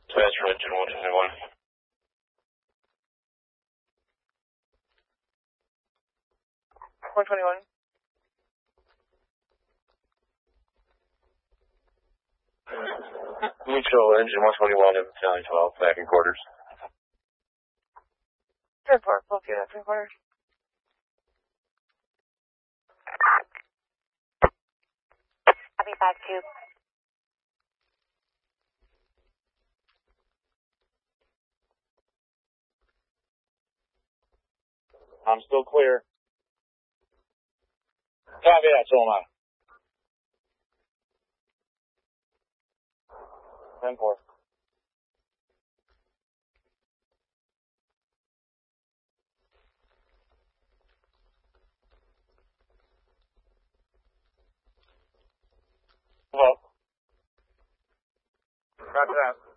Transfer engine 121. Mutual engine 121 in Battalion 12, back in quarters. Third port, both units in quarters. Copy 5-2. I'm still clear. Copy that, so am I. 10-4. Hello. Roger that.